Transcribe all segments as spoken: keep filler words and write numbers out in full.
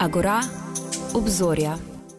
Agora, obzorja.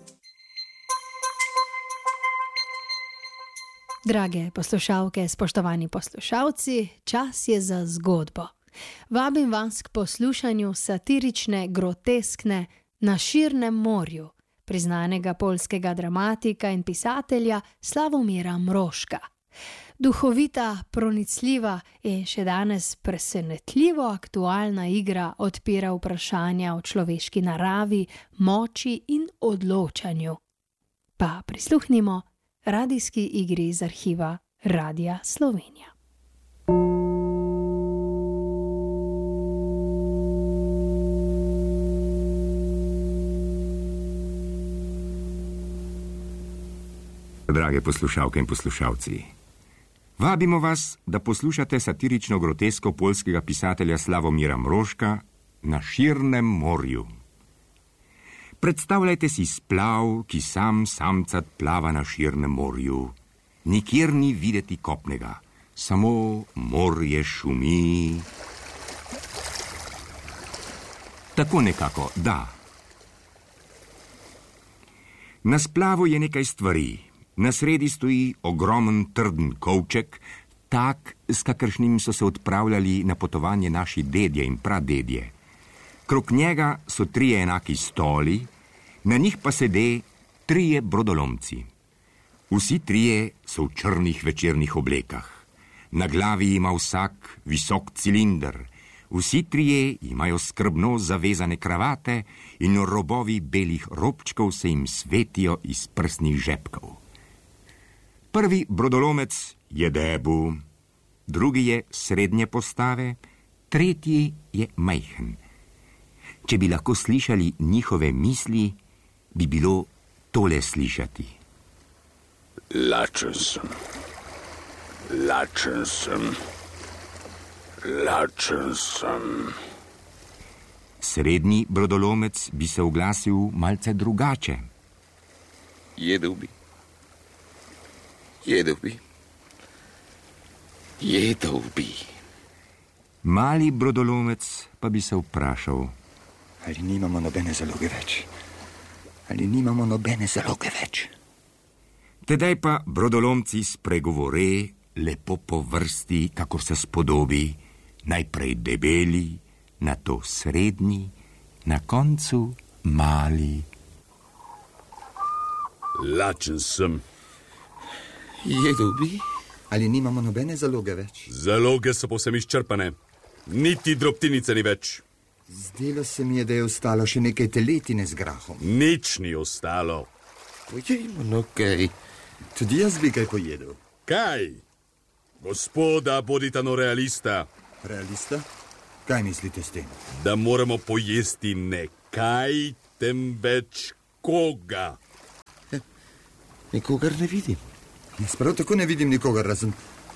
Drage poslušalke, spoštovani poslušalci, čas je za zgodbo. Vabim vas k poslušanju satirične, groteskne Na širnem morju, priznanega poljskega dramatika in pisatelja Sławomira Mrożka. Duhovita, pronicljiva in še danes presenetljivo aktualna igra odpira vprašanja o človeški naravi, moči in odločanju. Pa prisluhnimo radijski igri iz arhiva Radia Slovenija. Drage poslušalke in poslušalci, vabimo vas, da poslušate satirično grotesko poljskega pisatelja Sławomira Mrożka Na širnem morju. Predstavljajte si splav, ki sam samcat plava na širnem morju. Nikjer ni videti kopnega, samo morje šumi. Tako nekako, da. Na splavu je nekaj stvari. Na sredi stoji ogromen trden kovček, tak, s kakršnim so se odpravljali na potovanje naši dedje in pradedje. Krog njega so trije enaki stoli, na njih pa sede trije brodolomci. Vsi trije so v črnih večernih oblekah. Na glavi ima vsak visok cilinder. Vsi trije imajo skrbno zavezane kravate in robovi belih robčkov se jim svetijo iz prsnih žepkov. Prvi brodolomec je debu, drugi je srednje postave, tretji je majhen. Če bi lahko slišali njihove misli, bi bilo tole slišati. Lačen sem, lačen sem, lačen sem. Srednji brodolomec bi se oglasil malce drugače. Jedel bi. Jedel bi. Jedel bi. Mali brodolomec pa bi se vprašal. Ali nimamo nobene zaloge več? Ali nimamo nobene zaloge več? Tedaj pa brodolomci spregovore lepo po vrsti, kakor se spodobi, najprej debeli, nato srednji, na koncu mali. Lačen sem. Jedel bi. Ali nimamo nobene zaloge več? Zaloge so povsem izčrpane. Niti drobtinice ni več. Zdelo se mi je, da je ostalo še nekaj teletine z grahom. Nič ni ostalo. Pojejmo, no kaj. Tudi jaz bi kaj pojedel. Kaj? Gospoda, bodita no realista. Realista? Kaj mislite s tem? Da moramo pojesti ne kaj, temveč koga. Ja, nikogar ne vidim. Jaz prav tako ne vidim nikogar razen.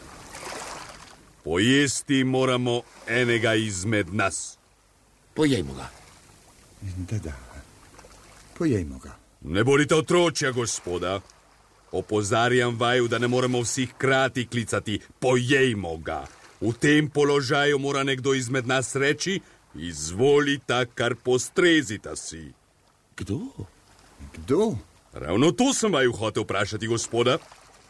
Pojesti moramo enega izmed nas. Pojejmo ga. Da, da. Pojejmo ga. Ne bodite otročja, gospoda. Opozarjam vaju, da ne moremo vsi hkrati klicati pojejmo ga. V tem položaju mora nekdo izmed nas reči, izvolita, kar postrezita si. Kdo? Kdo? Ravno to sem vaju hotel vprašati, gospoda.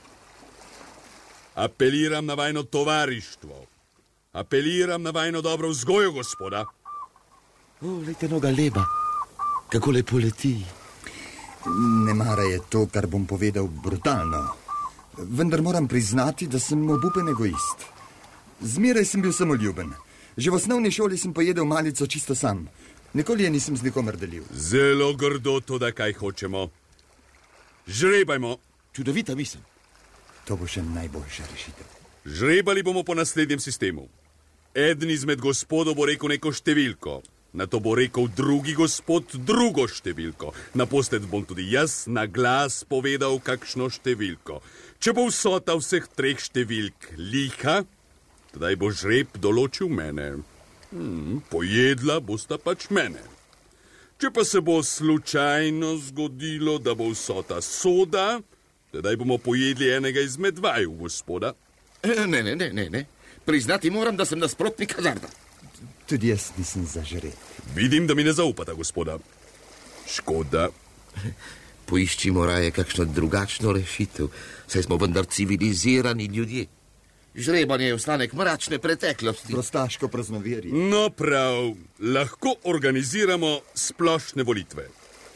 Apeliram na vajno tovarištvo. Apeliram na vajno dobro vzgojo, gospoda. O, lejte noga leba. Kako lepo leti. Ne mara je to, kar bom povedal, brutalno. Vendar moram priznati, da sem obupen egoist. Zmeraj sem bil samoljuben. Že v osnovni šoli sem pojedel malico čisto sam. Nikoli je nisem z nikomer delil. Zelo grdo to, da kaj hočemo. Žrebajmo. Čudovita misel. To bo še najboljša rešitev. Žrebali bomo po naslednjem sistemu. Eden izmed gospodov bo rekel neko številko. Nato bo rekel drugi gospod drugo številko. Naposled bom tudi jaz na glas povedal kakšno številko. Če bo vsota vseh treh številk liha, tedaj bo žreb določil mene. Hmm, pojedla bosta pač mene. Če pa se bo slučajno zgodilo, da bo vsota soda, tedaj bomo pojedli enega izmed vaju, gospoda. Ne, ne, ne, ne, ne. Priznati moram, da sem nasprotnik hazarda. Tudi jaz nisem zažret. Vidim, da mi ne zaupata, gospoda. Škoda. Poiščimo raje kakšno drugačno rešitev, saj smo vendar civilizirani ljudje. Žrebanje je ostanek mračne preteklosti. Prostaško praznoverje. No prav, lahko organiziramo splošne volitve.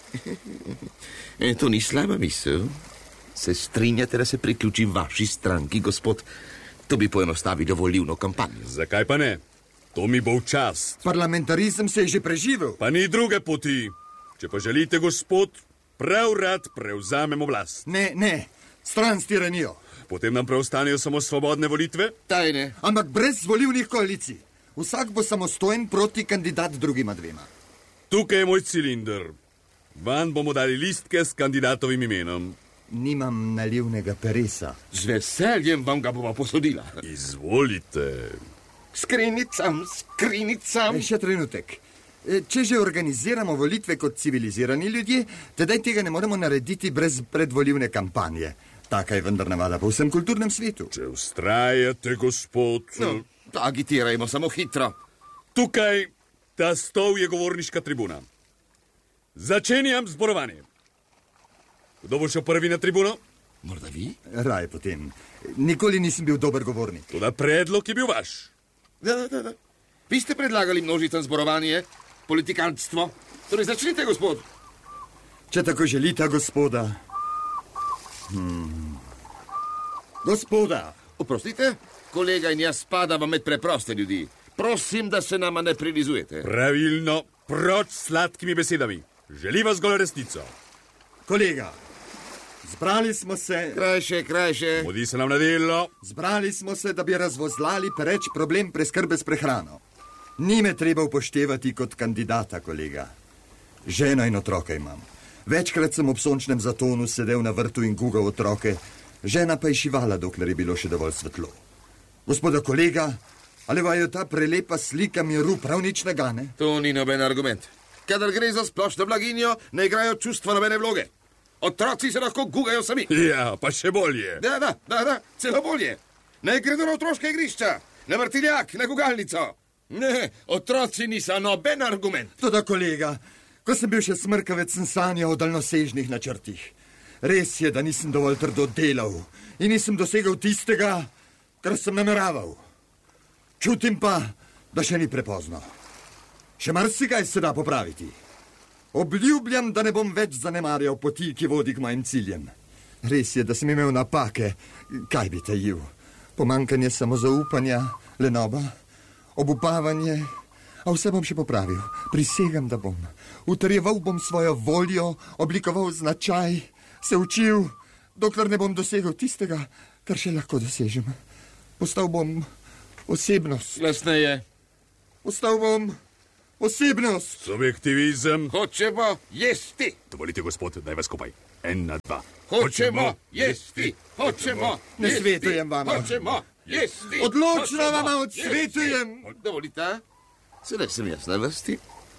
E, to ni slaba misel. Se strinjate, da se priključim vaši stranki, gospod? To bi poenostavilo volilno kampanjo. Zakaj pa ne? To mi bo v čast. Parlamentarizem se je že preživel. Pa ni druge poti. Če pa želite, gospod, prav rad prevzamem oblast. Ne, ne, stran s tiranijo. Potem nam preostanejo samo svobodne volitve? Tajne. Ampak brez volilnih koalicij. Vsak bo samostojen proti kandidat drugima dvema. Tukaj je moj cilinder. Van bomo dali listke s kandidatovim imenom. Nimam nalivnega peresa. Z veseljem vam ga bova posodila. Izvolite. Skrinicam, skrinicam. E, še trenutek. E, če že organiziramo volitve kot civilizirani ljudje, tedaj tega ne moremo narediti brez predvolilne kampanje. Taka je vendar navada po vsem kulturnem svetu. Če ustrajate, gospod... No, agitirajmo samo hitro. Tukaj, ta stol je govorniška tribuna. Začenjam zborovanje. Kdo bo šel prvi na tribuno? Morda vi? Raj potem. Nikoli nisem bil dober govornik. Toda predlog je bil vaš. Da, da, da. Vi ste predlagali množično zborovanje, politikantstvo. Torej začnite, gospod. Če tako želite, gospoda. Hmm. Gospoda. Oprostite, kolega in jaz spadava med preproste ljudi. Prosim, da se nama ne prilizujete. Pravilno, proč sladkimi besedami. Želiva zgolj resnico. Kolega, zbrali smo se... Krajše, krajše. Bodi se nam na delo. Zbrali smo se, da bi razvozlali pereč problem preskrbe s prehrano. Ni me treba upoštevati kot kandidata, kolega. Ženo in otroka imam. Večkrat sem ob sončnem zatonu sedel na vrtu in gugal otroke. Žena pa je šivala, dokler je bilo še dovolj svetlo. Gospoda kolega, ali vajo ta prelepa slika miru prav nič ne gane? To ni noben argument. Kadar gre za splošno blaginjo, ne igrajo čustva nobene vloge. Otroci se lahko gugajo sami. Ja, pa še bolje. Da, da, da, da, celo bolje. Ne gredo na otroške igrišča, na vrtiljak, na gugalnico. Ne, otroci niso noben argument. Toda kolega, ko sem bil še smrkavec, sem sanjal o daljnosežnih načrtih. Res je, da nisem dovolj trdo delal in nisem dosegel tistega, kar sem nameraval. Čutim pa, da še ni prepozno. Še marsikaj se da popraviti. Obljubljam, da ne bom več zanemarjal poti, ki vodi k mojim ciljem. Res je, da sem imel napake. Kaj bi tajil? Pomankanje samozaupanja, lenoba, obupavanje. A vse bom še popravil. Prisegam, da bom. Utrjeval bom svojo voljo, oblikoval značaj, se učil, dokler ne bom dosegel tistega, kar še lahko dosežem. Postal bom osebnost. Glasneje. Postal bom osebnost. Subjektivizem. Hočemo jesti. Dovolite, gospod, daj vas skupaj. En na dva. Hočemo jesti. Hočemo Ne jesti. svetujem vama. Hočemo jesti. Odločno Hočemo vama jesti. odsvetujem. Dovolite, sedaj sem jaz na vrsti.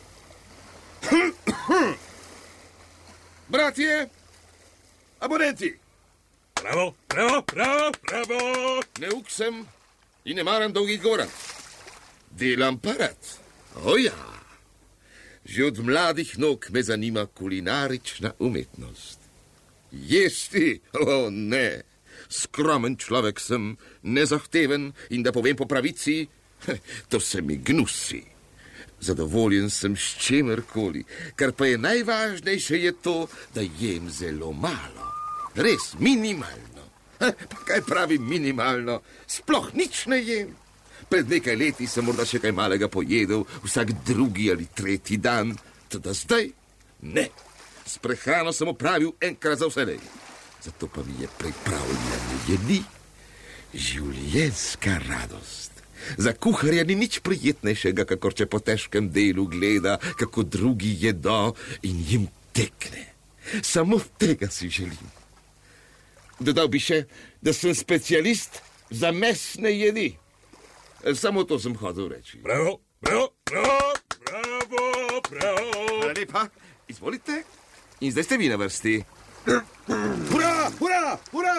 Bratje, abonenti, Bravo, bravo, bravo, bravo. neuk sem in ne maram dolgih goran. Delam pa rad. O ja, že od mladih nog me zanima kulinarična umetnost. Jesti, o ne, skromen človek sem, nezahteven in da povem po pravici, to se mi gnusi. Zadovoljen sem s čemerkoli, kar pa je najvažnejše je to, da jem zelo malo. Res, minimalno. Pa kaj pravi minimalno? Sploh nič ne jem. Pred nekaj leti sem morda še kaj malega pojedel, vsak drugi ali tretji dan, toda zdaj ne. S prehrano sem opravil enkrat za vselej. Zato pa mi je pripravljanje jedi življenjska radost. Za kuharja ni nič prijetnejšega, kakor če po težkem delu gleda, kako drugi jedo in jim tekne. Samo tega si želim. Dodal bi še, da sem specialist za mesne jedi. Samo to sem hotel reči. Bravo, bravo, bravo, bravo, bravo. Hvala lepa, izvolite. In zdaj ste vi na vrsti. Hurra, hurra, hurra!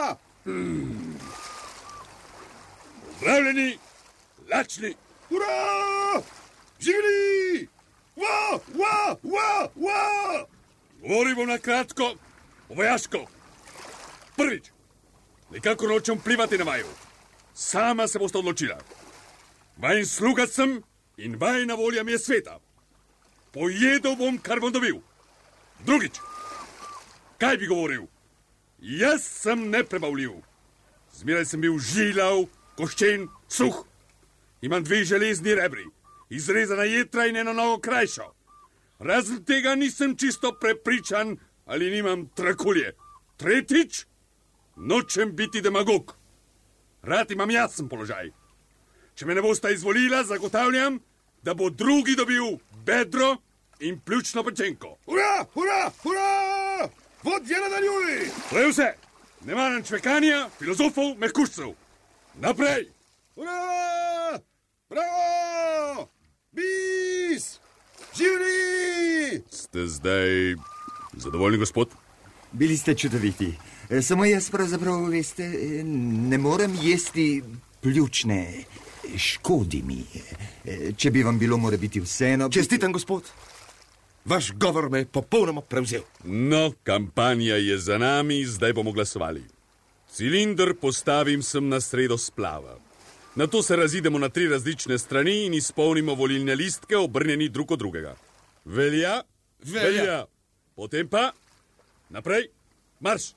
Zdravljeni, lačni. Hurra! Živeli! Wa, wa, wa, wa! Govoril bom na kratko, vojaško. Prvič, nekako nočem vplivati na vaju. Sama se boste odločila. Vajn sluga sem in vajna volja mi je sveta. Pojedel bom, kar bom dobil. Drugič, kaj bi govoril? Jaz sem neprebavljiv. Zmeraj sem bil žilav, koščen, suh. Imam dve železni rebri, izrezana jetra in eno nogo krajšo. Razen tega nisem čisto prepričan, ali nimam trakulje. Tretjič, nočem biti demagog. Rad imam jasen položaj. Če me ne boste izvolila, zagotavljam, da bo drugi dobil bedro in pljučno pečenko. Ura, ura, ura! Vodja nadaljuj! To je vse. Ne maram čvekanja, filozofov, mehkušcev. Naprej! Ura! Bravo! Bis! Živni! Ste zdaj zadovoljni, gospod? Bili ste čudoviti. E, Samo jaz pravzaprav, veste, e, ne morem jesti pljučne. Škodi mi. E, Če bi vam bilo, mora biti vseeno. Čestitam, gospod. Vaš govor me je popolnoma prevzel. No, kampanja je za nami, zdaj bomo glasovali. Cilinder postavim sem na sredo splava. Nato se razidemo na tri različne strani in izpolnimo volilne listke, obrnjeni drug od drugega. Velja? Velja. Potem pa naprej, marš!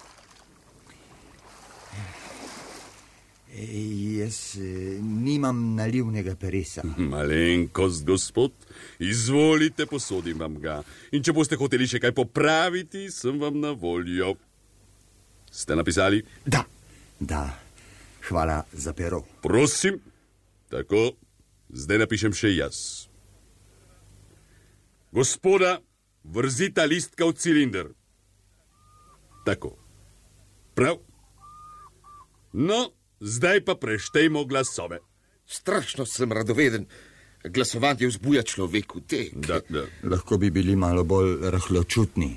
E, Jaz e, nimam nalivnega peresa. Malenkost, gospod, izvolite, posodim vam ga. In če boste hoteli še kaj popraviti, sem vam na voljo. Ste napisali? Da, da. Hvala za pero. Prosim. Tako, zdaj napišem še jaz. Gospoda, vrzita listka v cilinder. Tako. Prav. No, zdaj pa preštejmo glasove. Strašno sem radoveden. Glasovanje vzbuja človeku tek. Da, da. Lahko bi bili malo bolj rahločutni.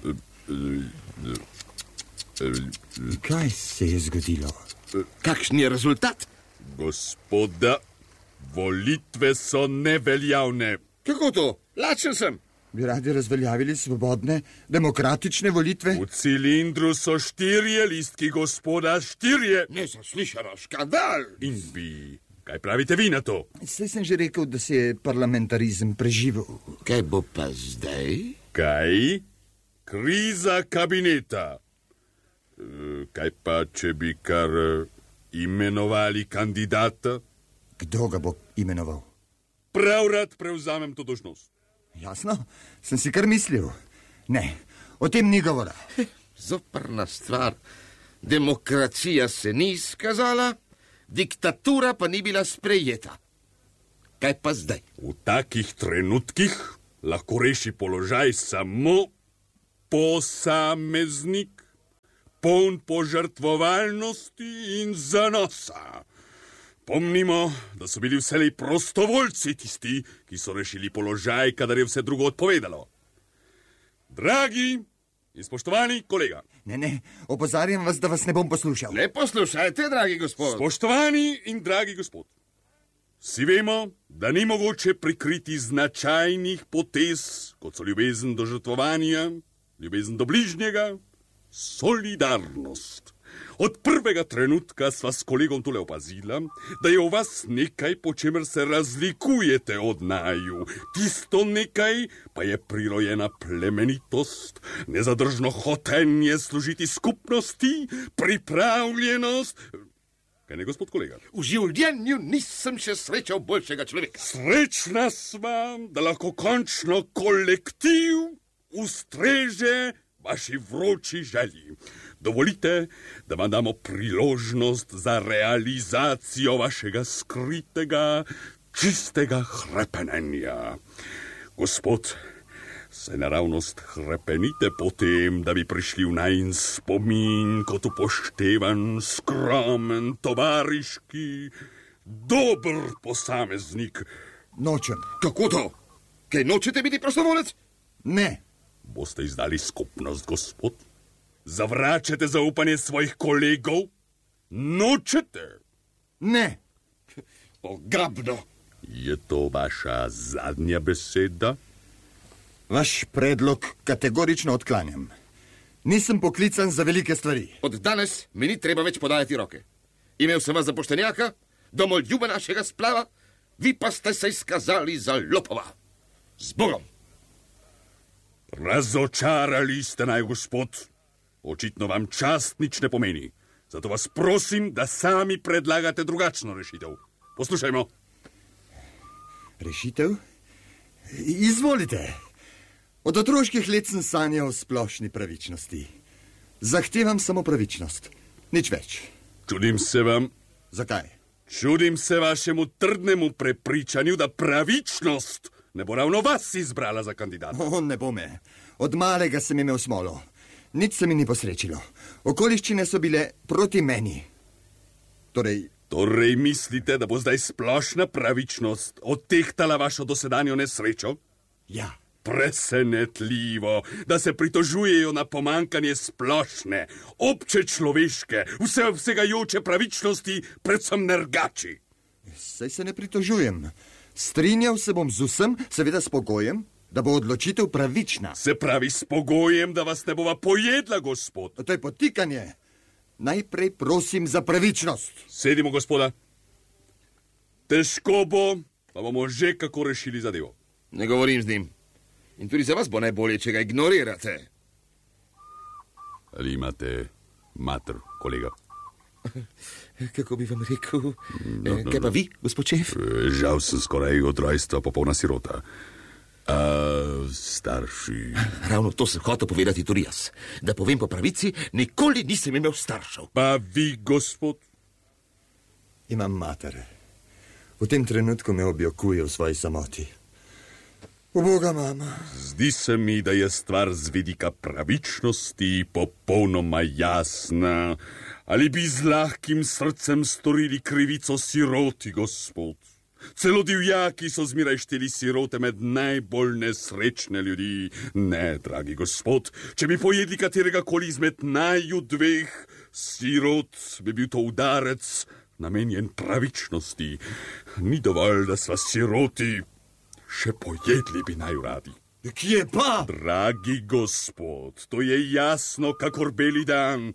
Kaj se je zgodilo? Kakšen je rezultat? Gospoda, volitve so neveljavne. Kako to? Lačen sem. Bi radi razveljavili svobodne, demokratične volitve? V cilindru so štirje listki, gospoda, štirje. Nezaslišano, škandal. In vi, kaj pravite vi na to? Saj sem že rekel, da se je parlamentarizem preživel. Kaj bo pa zdaj? Kaj? Kriza kabineta. E, Kaj pa, če bi kar e, imenovali kandidata? Kdo ga bo imenoval? Prav rad prevzamem to dolžnost. Jasno, sem si kar mislil. Ne, o tem ni govora. Zoprna stvar. Demokracija se ni izkazala, diktatura pa ni bila sprejeta. Kaj pa zdaj? V takih trenutkih lahko reši položaj samo posameznik, poln požrtvovalnosti in zanosa. Pomnimo, da so bili vselej prostovoljci tisti, ki so rešili položaj, kadar je vse drugo odpovedalo. Dragi in spoštovani kolega. Ne, ne, opozarjam vas, da vas ne bom poslušal. Ne poslušajte, dragi gospod. Spoštovani in dragi gospod. Vsi vemo, da ni mogoče prikriti značajnih potez, kot so ljubezen do žrtvovanja, ljubezen do bližnjega, solidarnost. Od prvega trenutka sva s kolegom tole opazila, da je v vas nekaj, po čemer se razlikujete od naju. Tisto nekaj pa je prirojena plemenitost, nezadržno hotenje služiti skupnosti, pripravljenost. Kaj ne, gospod kolega? V življenju nisem še srečal boljšega človeka. Srečna sva, da lahko končno kolektiv ustreže vaši vroči želji. Dovolite, da vam damo priložnost za realizacijo vašega skritega, čistega hrepenenja. Gospod, se naravnost hrepenite potem, da bi prišli v najin spomin kot upoštevan, skromen, tovariški, dober posameznik. Nočem. Kako to? Kaj nočete biti prostovolec? Ne. Boste izdali skupnost, gospod? Zavračate zaupanje svojih kolegov? Nočete? Ne. Ograbno. Je to vaša zadnja beseda? Vaš predlog kategorično odklanjam. Nisem poklican za velike stvari. Od danes mi ni treba več podajati roke. Imel sem vas za poštenjaka, domoljuba našega splava, vi pa ste se izkazali za lopova. Z Bogom! Razočarali ste naj, gospod. Očitno vam čast nič ne pomeni. Zato vas prosim, da sami predlagate drugačno rešitev. Poslušajmo. Rešitev? Izvolite. Od otroških let sem sanjal o splošni pravičnosti. Zahtevam samo pravičnost. Nič več. Čudim se vam. Zakaj? Čudim se vašemu trdnemu prepričanju, da pravičnost ne bo ravno vas izbrala za kandidata. O, ne bo me. Od malega sem imel smolo. Nič se mi ni posrečilo. Okoliščine so bile proti meni. Torej... Torej mislite, da bo zdaj splošna pravičnost odtehtala vašo dosedanjo nesrečo? Ja. Presenetljivo, da se pritožujejo na pomankanje splošne, obče človeške, vse vsegajoče pravičnosti, predvsem nergači. Saj se ne pritožujem. Strinjal se bom z vsem, seveda s pogojem, da bo odločitev pravična. Se pravi s pogojem, da vas ne bova pojedla, gospod. To je potikanje. Najprej prosim za pravičnost. Sedimo, gospoda. Težko bo, pa bomo že kako rešili zadevo. Ne govorim z njim. In tudi za vas bo najbolje, če ga ignorirate. Ali imate mater, kolega? Kako bi vam rekel? No, no, Kaj pa vi, gospod šef? Žal sem skoraj od rojstva popolna sirota. A starši... Ravno to sem hotel povedati tudi jaz. Da povem po pravici, nikoli nisem imel staršev. Pa vi, gospod? Imam mater. V tem trenutku me objokuje v svoji samoti. Uboga mama. Zdi se mi, da je stvar z vidika pravičnosti popolnoma jasna. Ali bi z lahkim srcem storili krivico siroti, gospod? Celo divjaki so zmeraj šteli sirote med najbolj nesrečne ljudi. Ne, dragi gospod, če bi pojedli katerega koli izmed naju dveh sirot, bi bil to udarec namenjen pravičnosti. Ni dovolj, da sva siroti, še pojedli bi naju radi. Kje pa? Dragi gospod, to je jasno, kakor beli dan.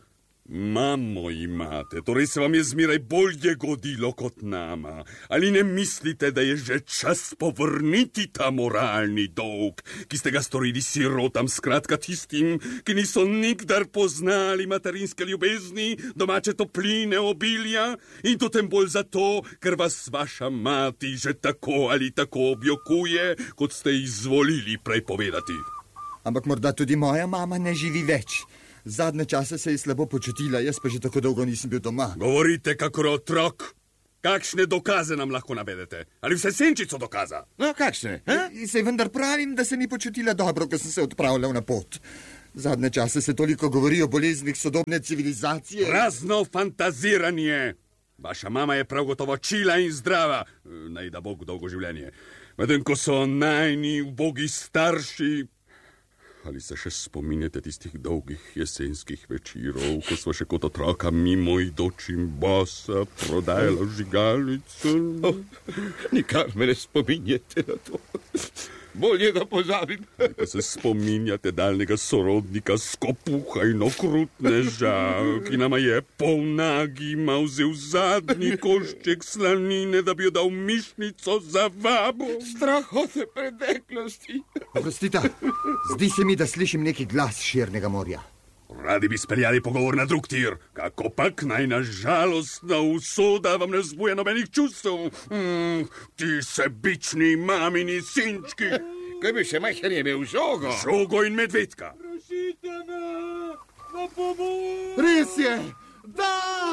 Mamo imate, torej se vam je zmeraj bolje godilo kot nama. Ali ne mislite, da je že čas povrniti ta moralni dolg, ki ste ga storili sirotam, skratka tistim, ki niso nikdar poznali materinske ljubezni, domače topline, obilja, in to tem bolj zato, ker vas vaša mati že tako ali tako objokuje, kot ste izvolili prej povedati. Ampak morda tudi moja mama ne živi več. Zadnje čase se je slabo počutila, jaz pa že tako dolgo nisem bil doma. Govorite kakor otrok. Kakšne dokaze nam lahko navedete? Ali vse senčico dokaza? No, kakšne? E, sej vendar pravim, da se ni počutila dobro, ko sem se odpravljal na pot. Zadnje čase se toliko govori o boleznih sodobne civilizacije. Prazno fantaziranje. Vaša mama je prav gotovo čila in zdrava. Naj da Bog dolgo življenje. Medtem ko so najni ubogi starši... Ali se še spominjate tistih dolgih jesenskih večerov, ko sva še kot otroka mimo idočim bosa prodajala žigalnice? Oh, nikar me ne spominjate na to. Bolje, da pozabim. Ko se spominjate daljnega sorodnika skopuha in okrutneža, ki nama je polnagima vzel zadnji košček slanine, da bi jo dal mišnico za vabo. Strahote preteklosti. Prostita, zdi se mi, da slišim neki glas širnega morja. Radi bi speljali pogovor na drug tir, kako pak naj na žalostna usoda vam ne zbuja nobenih čustev. Mm, ti sebični mamini sinčki. Kaj bi še majhen je imel žogo? Žogo in medvedka. Prosite me, na pomoč. Res je, da,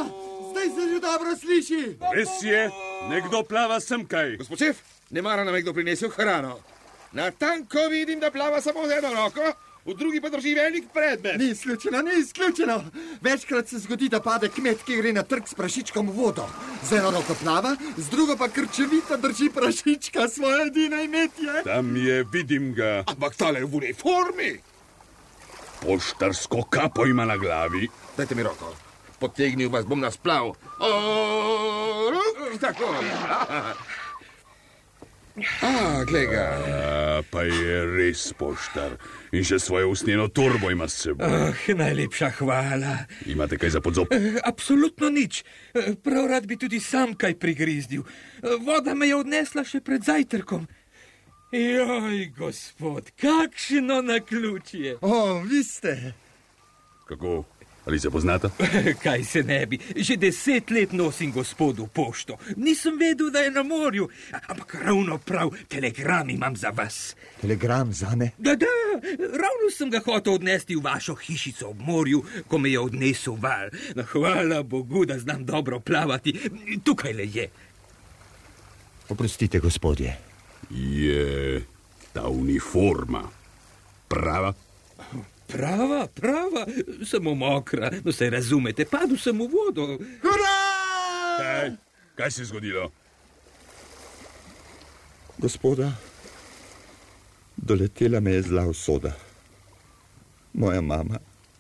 zdaj se že dobro sliši. Res je, nekdo plava semkaj. Gospod šef, ne mara nam nekdo prinesel hrano. Na tanko vidim, da plava samo z eno roko, v drugi pa drži velik predmet. Ni izključeno, ni izključeno. Večkrat se zgodi, da pade kmet, ki gre na trg s prašičkom v vodo. Z eno roko plava, z drugo pa krčevito drži prašička, svoje edino imetje. Tam je, vidim ga. Ampak tale je v uniformi. Poštarsko kapo ima na glavi. Dajte mi roko. Potegnil vas bom na splav. O, tako. A, glej ga. A, pa je res poštar. In še svojo usnjeno torbo ima s seboj. Oh, najlepša hvala. Imate kaj za podzob? Eh, absolutno nič. Eh, prav rad bi tudi sam kaj prigrizdil. Eh, voda me je odnesla še pred zajtrkom. Joj, gospod, kakšno naključje. O, vi ste. Kako? Ali se poznata? Kaj se ne bi. Že deset let nosim gospodu pošto. Nisem vedel, da je na morju. Ampak ravno prav telegram imam za vas. Telegram zame? Da, da, ravno sem ga hotel odnesti v vašo hišico ob morju, ko me je odnesel val. No, hvala Bogu, da znam dobro plavati. Tukaj le je. Oprostite, gospodje. Je ta uniforma prava? Prava, prava, samo mokra, no se razumete, padel sem v vodo. Hurra! Kaj? Kaj se je zgodilo? Gospoda, doletela me je zla usoda. Moja mama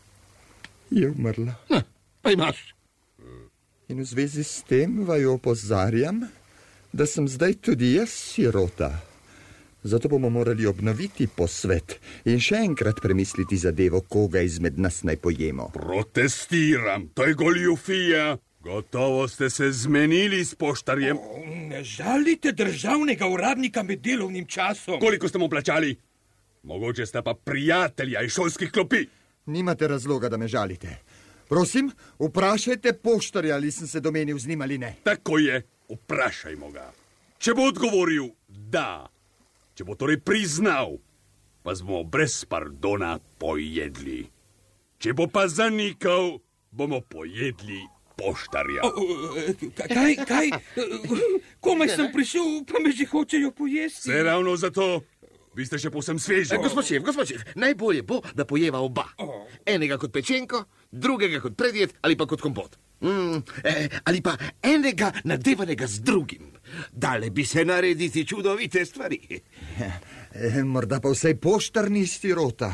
je umrla. Ha, pa imaš. In v zvezi s tem vaju opozarjam, da sem zdaj tudi jaz sirota. Zato bomo morali obnoviti posvet in še enkrat premisliti zadevo, koga izmed nas naj pojemo. Protestiram, to je goljufija. Gotovo ste se zmenili s poštarjem. O, ne žalite državnega uradnika med delovnim časom. Koliko ste mu plačali? Mogoče sta pa prijatelja iz šolskih klopi. Nimate razloga, da me žalite. Prosim, vprašajte poštarja, ali sem se domenil z njim ali ne. Tako je, vprašajmo ga. Če bo odgovoril da, če bo torej priznal, pa smo brez pardona pojedli. Če bo pa zanikal, bomo pojedli poštarja. O, o, kaj, kaj? Komaj sem prišel, pa me že hočejo pojesti. Se ravno zato, vi ste še povsem sveži. Gospod šef, gospod šef, najbolje bo, da pojeva oba. Enega kot pečenko, drugega kot predjed ali pa kot kompot. Mm, eh, ali pa enega nadevanega z drugim. Dale bi se narediti čudovite stvari. E, morda pa vsaj poštar ni sirota.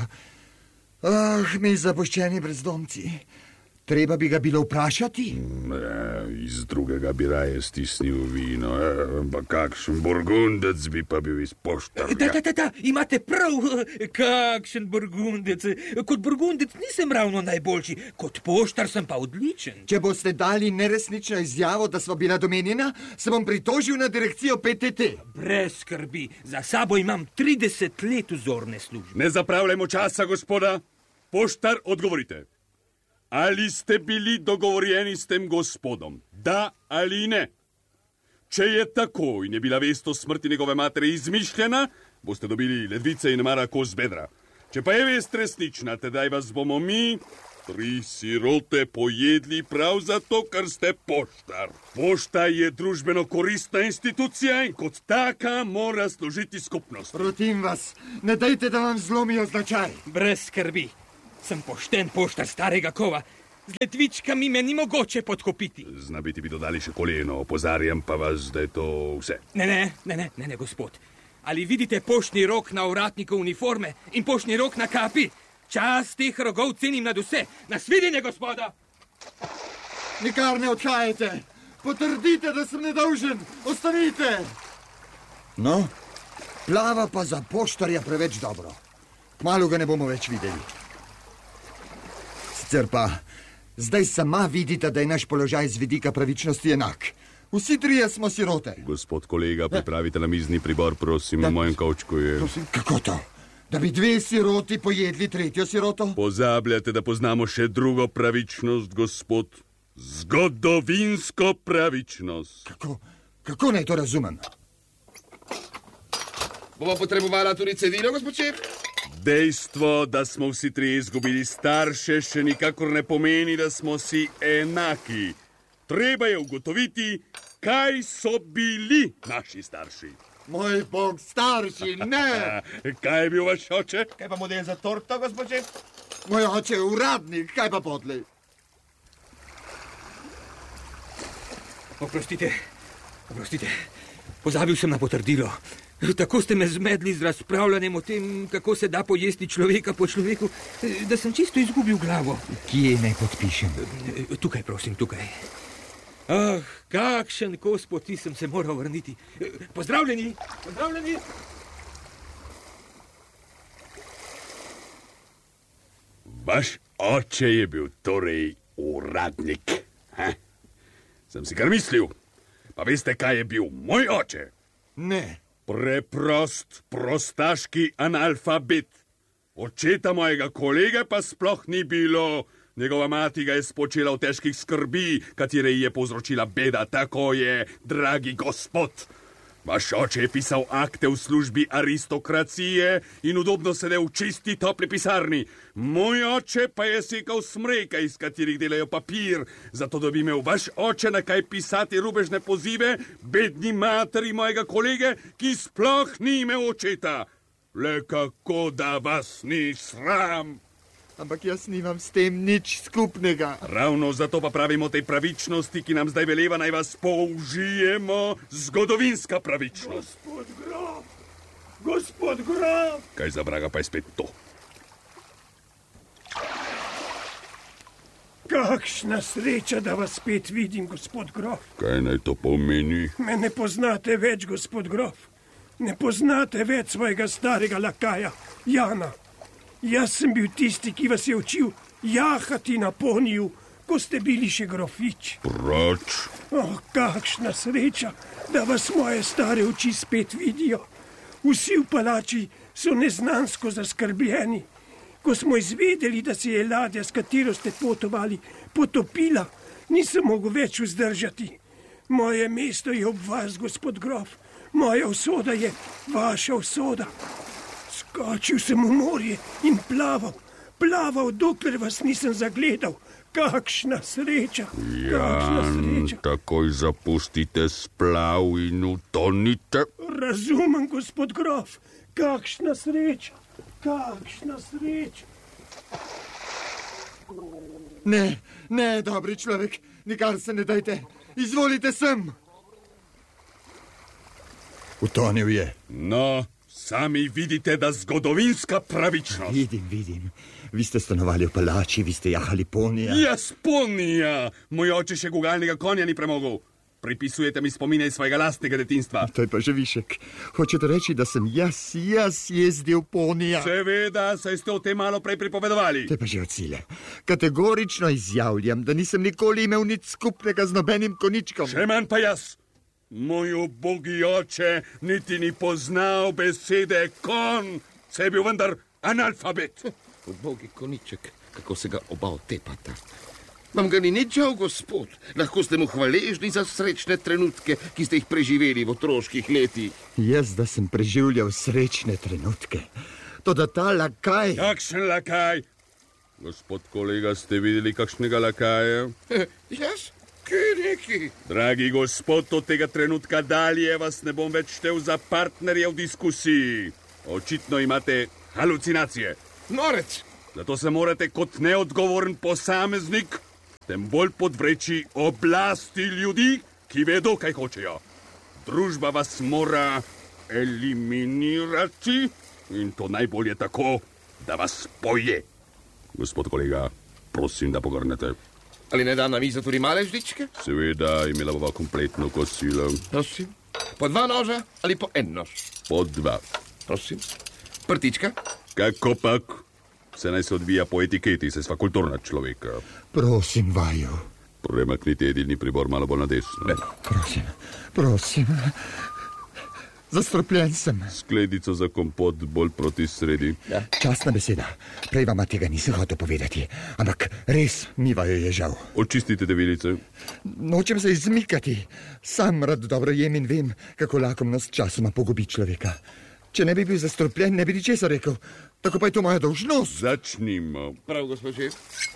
Ah, mi zapuščeni brezdomci. Treba bi ga bilo vprašati. E, iz drugega bi raje stisnil vino, e, pa kakšen burgundec bi pa bil iz poštarja. Da, da, da, da, imate prav, kakšen burgundec. Kot burgundec nisem ravno najboljši, kot poštar sem pa odličen. Če boste dali neresnično izjavo, da sva bila domenjena, se bom pritožil na direkcijo P T T. Brez skrbi, za sabo imam trideset let vzorne službe. Ne zapravljajmo časa, gospoda. Poštar, odgovorite. Ali ste bili dogovorjeni s tem gospodom? Da ali ne? Če je tako in je bila vest o smrti njegove matere izmišljena, boste dobili ledvice in mara kos bedra. Če pa je vest resnična, tedaj vas bomo mi, tri sirote, pojedli prav zato, ker ste poštar. Pošta je družbeno koristna institucija in kot taka mora služiti skupnost. Protim vas, ne dajte, da vam zlomijo značaj. Brez skrbi. Sem pošten poštar starega kova. Z ledvičkami me ni mogoče podkopiti. Znabiti bi dodali še koleno, opozarjam pa vas, da je to vse. Ne, ne, ne, ne, ne, ne, gospod. Ali vidite poštni rok na uradniku uniforme in poštni rok na kapi? Čas teh rogov cenim nad vse. Nasvidenje, gospoda! Nikar ne odhajajte. Potrdite, da sem nedolžen. Ostanite. No, plava pa za poštarja preveč dobro. Kmalu ga ne bomo več videli. Sicer pa, zdaj sama vidite, da je naš položaj z vidika pravičnosti enak. Vsi trije smo sirote. Gospod kolega, pripravite namizni pribor, prosim, v mojem kovčku je... Prosim, kako to? Da bi dve siroti pojedli tretjo siroto? Pozabljate, da poznamo še drugo pravičnost, gospod. Zgodovinsko pravičnost. Kako, kako naj to razumem? Bomo potrebovala tudi cedilo, gospod šef? Dejstvo, da smo vsi trije izgubili starše, še nikakor ne pomeni, da smo si enaki. Treba je ugotoviti, kaj so bili naši starši. Moj bog, starši, ne! Kaj je bil vaš oče? Kaj pa model za torto, gospod šef? Moj oče je uradnik, kaj pa podlej? Oprostite, oprostite, pozabil sem na potrdilo. Tako ste me zmedli z razpravljanjem o tem, kako se da pojesti človeka po človeku, da sem čisto izgubil glavo. Kje naj podpišem? Tukaj, prosim, tukaj. Ah, kakšen kos poti sem se moral vrniti. Pozdravljeni, pozdravljeni. Vaš oče je bil torej uradnik. Ha? Sem si kar mislil. Pa veste, kaj je bil moj oče? Ne. Preprost, prostaški analfabet. Očeta mojega kolege pa sploh ni bilo. Njegova mati ga je spočela v težkih skrbi, katere ji je povzročila beda. Tako je, dragi gospod. Vaš oče je pisal akte v službi aristokracije in udobno sedel v čisti topli pisarni. Moj oče pa je sekal smreke, iz katerih delajo papir, zato da bi imel vaš oče na kaj pisati rubežne pozive bedni materi mojega kolege, ki sploh ni imel očeta. Le kako da vas ni sram. Ampak jaz nimam s tem nič skupnega. Ravno zato pa pravimo tej pravičnosti, ki nam zdaj veleva, naj vas použijemo, zgodovinska pravičnost. Gospod grof, gospod grof. Kaj za vraga pa je spet to? Kakšna sreča, da vas spet vidim, gospod grof. Kaj naj to pomeni? Me ne poznate več, gospod grof. Ne poznate več svojega starega lakaja, Jana. Jaz sem bil tisti, ki vas je učil jahati na poniju, ko ste bili še grofič. Proč? Oh, kakšna sreča, da vas moje stare oči spet vidijo. Vsi v palači so neznansko zaskrbljeni. Ko smo izvedeli, da se je ladja, s katero ste potovali, potopila, nisem mogel več vzdržati. Moje mesto je ob vas, gospod grof. Moja usoda je vaša usoda. Skočil sem v morje in plaval, plaval, dokler vas nisem zagledal. Kakšna sreča, kakšna sreča. Jan, takoj zapustite splav in utonite. Razumem, gospod grof, kakšna sreča, kakšna sreča. Ne, ne, dobri človek, nikar se ne dajte. Izvolite sem. Utonil je. No, sami vidite, da zgodovinska pravičnost. Vidim, vidim. Vi ste stanovali v palači, vi ste jahali ponija. Jaz ponija. Moj oče še gugalnega konja ni premogel. Pripisujete mi spomine iz svojega lastnega detinstva. To je pa že višek. Hočete reči, da sem jaz, jaz jezdil ponija? Seveda, saj ste o tem malo prej pripovedovali. To je pa že od sile. Kategorično izjavljam, da nisem nikoli imel nič skupnega z nobenim koničkom. Še manj pa jaz. Moj ubogi oče niti ni poznal besede kon, se je bil vendar analfabet. Ubogi koniček, kako se ga oba otepata. Vam ga ni nič žal, gospod. Lahko ste mu hvaležni za srečne trenutke, ki ste jih preživeli v otroških letih. Jaz, da sem preživljal srečne trenutke. Toda ta lakaj... Kakšen lakaj? Gospod kolega, ste videli kakšnega lakaja? Eh, jaz? Kaj neki? Dragi gospod, od tega trenutka dalje vas ne bom več štel za partnerje v diskusiji. Očitno imate halucinacije. Norec! Zato se morate kot neodgovoren posameznik tem bolj podvreči oblasti ljudi, ki vedo, kaj hočejo. Družba vas mora eliminirati in to najbolje tako, da vas poje. Gospod kolega, prosim, da pogrnete. Ali ne da na mizo tudi male žličke? Seveda, imela bova kompletno kosilo. Prosim. Po dva noža ali po en nož? Po dva. Prosim. Prtička? Kako pak? Vse naj se odvija po etiketi, se sva kulturna človeka. Prosim, vaju. Premaknite jedilni pribor malo bolj na desno. Ne. Prosim, prosim. Zastropljen sem. Skledico za kompot bolj proti sredi. Ja. Častna beseda. Prej vama tega nisem hotel povedati, ampak res mi vaju je žal. Očistite devilice. Nočem se izmikati. Sam rad dobro jem in vem, kako lakomnost časoma pogubi človeka. Če ne bi bil zastropljen, ne bi ničesar rekel. Tako pa je to moja dolžnost. Začnimo. Prav, gospod šef.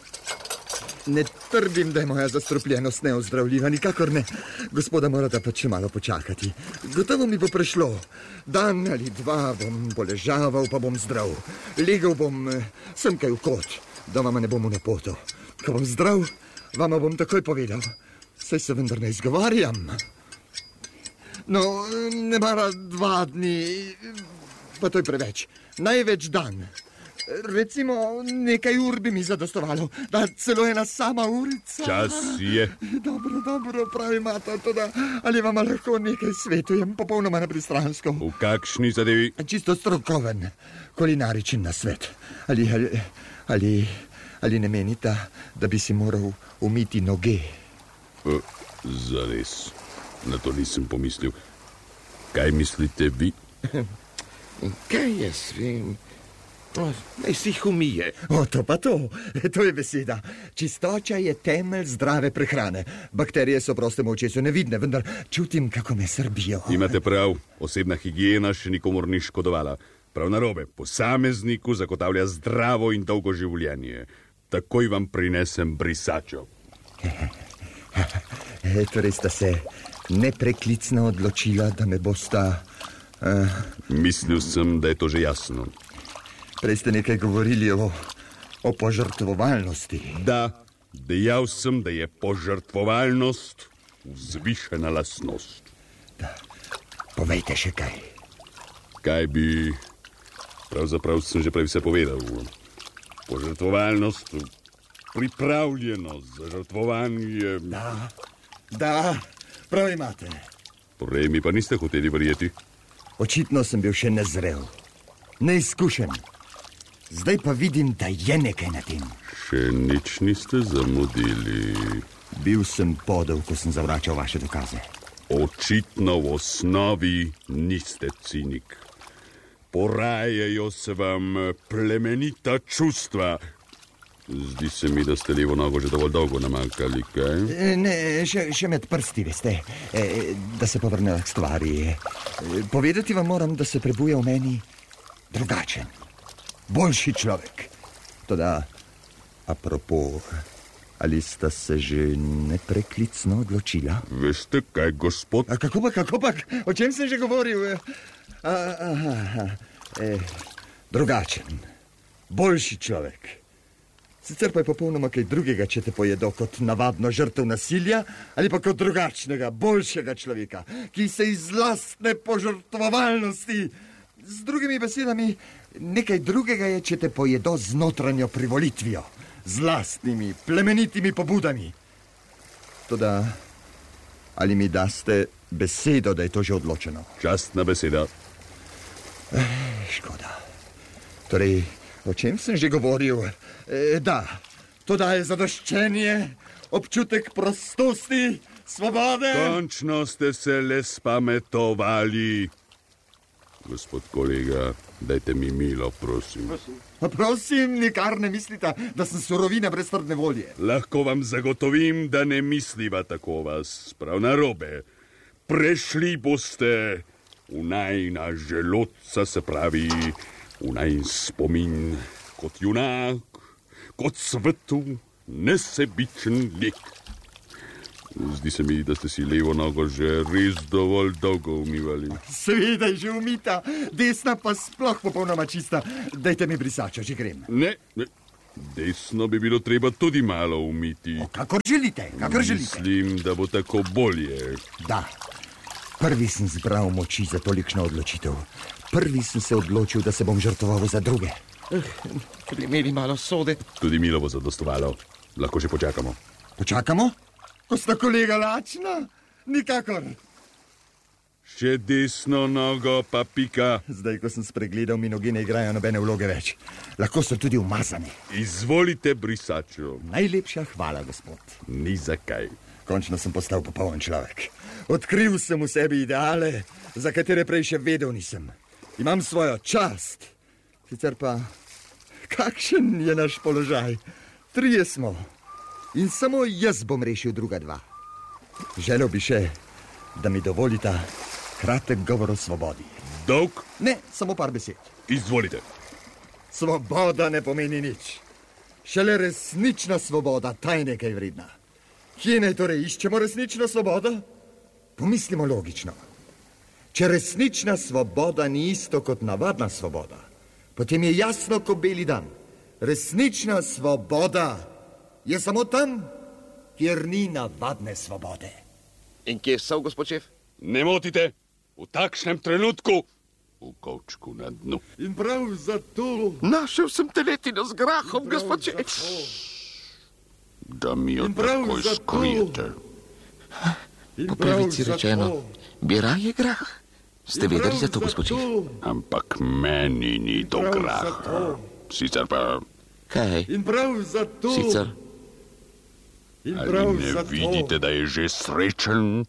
Ne trdim, da je moja zastropljenost neozdravljiva, nikakor ne. Gospoda morata pa še malo počakati. Gotovo mi bo prišlo. Dan ali dva bom poležaval, pa bom zdrav. Legel bom eh, semkaj v kot, da vama ne bom v napoto. Ko bom zdrav, vama bom takoj povedal. Saj se vendar ne izgovarjam. No, ne mara dva dni, pa to je preveč. Največ dan. Recimo, nekaj ur bi mi zadostovalo, da celo ena sama urica. Čas je. Dobro, dobro, pravi mata, toda ali vam lahko nekaj svetujem, popolnoma nepristransko. V kakšni zadevi? Čisto strokoven, kulinaričen nasvet. Ali, ali, ali, ali ne menite, da bi si moral umiti noge? E, zares, na to nisem pomislil. Kaj mislite vi? Kaj jaz vem? Naj si jih umije. O, to pa to, to je beseda. Čistoča je temelj zdrave prehrane. Bakterije so prostemu očesu nevidne, vendar čutim, kako me srbijo. Imate prav, osebna higiena še nikomor ni škodovala. Prav narobe, posamezniku zagotavlja zdravo in dolgo življenje. Takoj vam prinesem brisačo. E, torej sta se nepreklicno odločila, da me bosta... Uh... Mislil sem, da je to že jasno. Prej ste nekaj govorili o, o požrtvovalnosti. Da, dejal sem, da je požrtvovalnost vzvišena lastnost. Da, povejte še kaj. Kaj bi... Pravzaprav sem že prej vse povedal. Požrtvovalnost, pripravljenost za žrtvovanje... Da, da, prav imate. Prej mi pa niste hoteli verjeti. Očitno sem bil še nezrel, neizkušen. Zdaj pa vidim, da je nekaj na tem. Še nič niste zamudili. Bil sem podel, ko sem zavračal vaše dokaze. Očitno v osnovi niste cinik. Porajajo se vam plemenita čustva. Zdi se mi, da ste levo nogo že dovolj dolgo namakali, kaj? Ne, še, še med prsti, veste, e, da se povrnejo k stvari. E, povedati vam moram, da se prebuja v meni drugačen, boljši človek. Toda, apropo, ali sta se že nepreklicno odločila? Veste kaj, gospod? A kako pa, kako pa, o čem sem že govoril? A, aha, e, drugačen, boljši človek. Sicer pa je popolnoma kaj drugega, če te pojedo kot navadno žrtev nasilja ali pa kot drugačnega, boljšega človeka, ki se iz lastne požrtvovalnosti. Z drugimi besedami, nekaj drugega je, če te pojedo z notranjo privolitvijo, z lastnimi, plemenitimi pobudami. Toda, ali mi daste besedo, da je to že odločeno? Častna beseda. Eh, škoda. Torej, o čem sem že govoril? E, da, to daje zadoščenje, občutek prostosti, svobode. Končno ste se le spametovali. Gospod kolega, dajte mi milo, prosim. Pa prosim, nikar ne mislite, da sem surovina brez trdne volje. Lahko vam zagotovim, da ne misliva tako vas. Prav narobe. Prešli boste v najna želodca, se pravi v najn spomin kot junak, kot svetu, nesebičen lik. Zdi se mi, da ste si levo nogo že res dovolj dolgo umivali. Seveda je že umita, desna pa sploh popolnoma čista. Dajte mi brisačo, že grem. Ne, ne, desno bi bilo treba tudi malo umiti. O, kakor želite, kakor želite. Mislim, da bo tako bolje. Da, prvi sem zbral moči za tolikšno odločitev. Prvi sem se odločil, da se bom žrtvoval za druge. Če bi imeli malo sode. Tudi milo bo zadostovalo. Lahko že počakamo. Počakamo? Ko sta kolega lačna? Nikakor. Še desno nogo pa pika. Zdaj, ko sem spregledal, mi noge ne igrajo nobene vloge več. Lahko so tudi umazani. Izvolite brisačo. Najlepša hvala, gospod. Ni zakaj. Končno sem postal popoln človek. Odkril sem v sebi ideale, za katere prej še vedel nisem. Imam svojo čast. Sicer pa, kakšen je naš položaj? Trije smo. In samo jaz bom rešil druga dva. Želel bi še, da mi dovolita kratek govor o svobodi. Dolg? Ne, samo par besed. Izvolite. Svoboda ne pomeni nič. Šele resnična svoboda, ta je nekaj vredna. Kje naj torej iščemo resnično svobodo? Pomislimo logično. Če resnična svoboda ni isto kot navadna svoboda, potem je jasno kot beli dan. Resnična svoboda je samo tam, kjer ni navadne svobode. In kje so, gospod šef? Ne motite, v takšnem trenutku v kovčku na dnu. In prav zato... Našel sem teletino z grahom, gospod Češ. Da mi jo takoj skrijete. Po pravici rečeno, bi raje grah. Ste vedeli za to, gospod Češ? Ampak meni ni do graha. Sicer pa... Kaj? In prav zato... Sicer... Ali ne vidite, da je že srečen?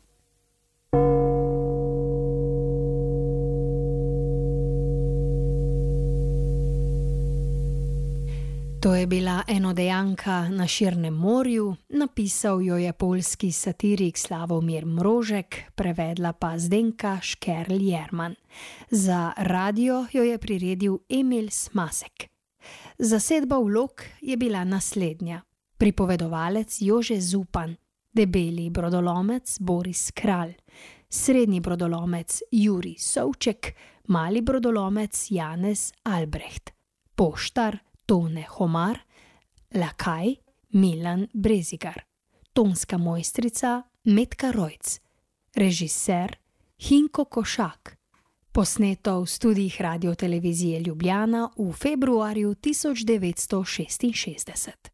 To je bila enodejanka Na širnem morju, napisal jo je poljski satirik Slavomir Mrožek, prevedla pa Zdenka Škerl Jerman. Za radio jo je priredil Emil Smasek. Zasedba vlog je bila naslednja. Pripovedovalec Jože Zupan, debeli brodolomec Boris Kralj, srednji brodolomec Jurij Sovček, mali brodolomec Janez Albrecht, poštar Tone Homar, lakaj Milan Brezigar, tonska mojstrica Metka Rojc, režiser Hinko Košak. Posneto v studijih Radiotelevizije Ljubljana v februarju tisoč devetsto šestinšestdeset.